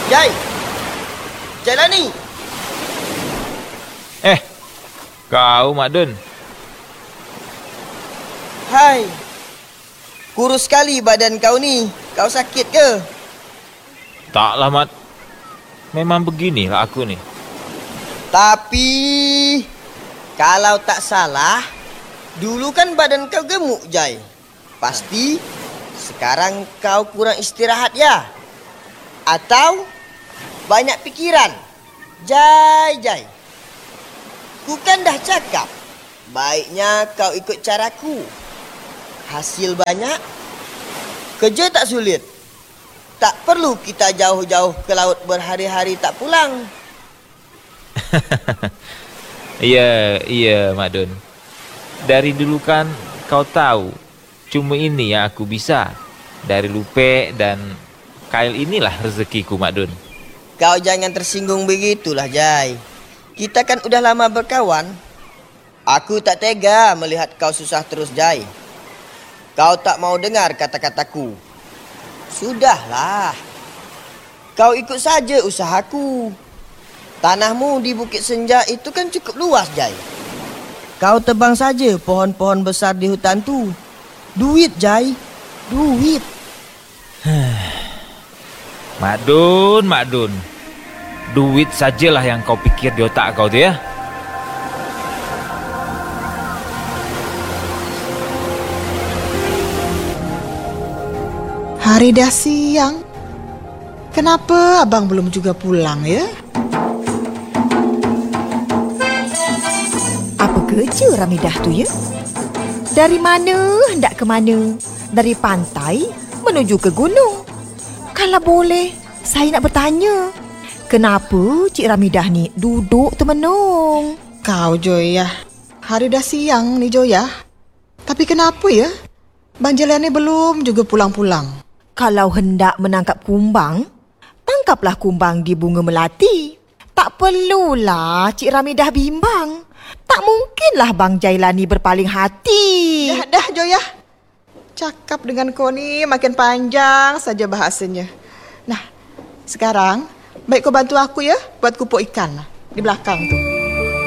Jai! Jailani! Kau, Mak Dun. Hai. Kurus sekali badan kau ni. Kau sakit ke? Taklah, Mat. Memang beginilah aku ni. Tapi kalau tak salah, dulu kan badan kau gemuk, Jai. Pasti sekarang kau kurang istirahat ya? Atau banyak pikiran? Jai. Ku kan dah cakap, baiknya kau ikut caraku. Hasil banyak, kerja tak sulit. Tak perlu kita jauh-jauh ke laut berhari-hari tak pulang. Iya, Mak Dun. Dari dulu kan kau tahu, cuma ini yang aku bisa. Dari lupe dan kail inilah rezekiku, Mak Dun. Kau jangan tersinggung begitulah, Jai. Kita kan udah lama berkawan. Aku tak tega melihat kau susah terus, Jai. Kau tak mau dengar kata-kataku. Sudahlah. Kau ikut saja usahaku. Tanahmu di Bukit Senja itu kan cukup luas, Jai. Kau tebang saja pohon-pohon besar di hutan tu. Duit, Jai. Duit. Mak Dun. Duit sajalah yang kau pikir di otak kau tu ya. Hari dah siang. Kenapa abang belum juga pulang ya? Apa kerja Ramidah tu ya? Dari mana hendak ke mana? Dari pantai menuju ke gunung. Kalau boleh, saya nak bertanya. Kenapa Cik Ramidah ni duduk termenung? Kau Joyah, hari dah siang ni Joyah. Tapi kenapa ya? Bang Jelani belum juga pulang-pulang. Kalau hendak menangkap kumbang, tangkaplah kumbang di bunga melati. Tak perlulah Cik Ramidah bimbang. Tak mungkinlah Bang Jailani berpaling hati. Dah Joyah. Cakap dengan kau ni makin panjang saja bahasanya. Nah, sekarang baik kau bantu aku ya buat kupuk ikan di belakang tu.